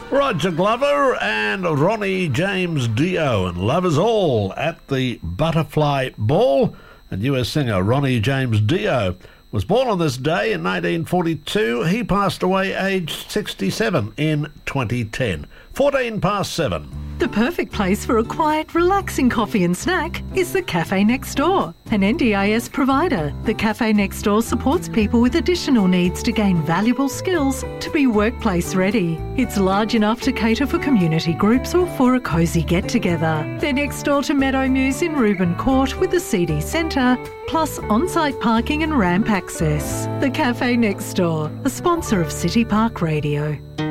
Roger Glover and Ronnie James Dio and Lovers All at the Butterfly Ball. And US singer Ronnie James Dio was born on this day in 1942. He passed away aged 67 in 2010. 7:14. The perfect place for a quiet, relaxing coffee and snack is the Cafe Next Door, an NDIS provider. The Cafe Next Door supports people with additional needs to gain valuable skills to be workplace ready. It's large enough to cater for community groups or for a cosy get-together. They're next door to Meadow Muse in Reuben Court with the CD Centre, plus on-site parking and ramp access. The Cafe Next Door, a sponsor of City Park Radio.